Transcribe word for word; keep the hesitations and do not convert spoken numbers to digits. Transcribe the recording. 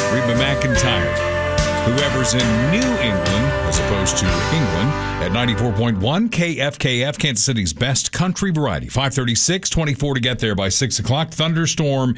Reba McEntire. Whoever's in New England, as opposed to England, at ninety-four point one K F K F, Kansas City's best country variety. five thirty-six, twenty-four to get there by six o'clock. Thunderstorm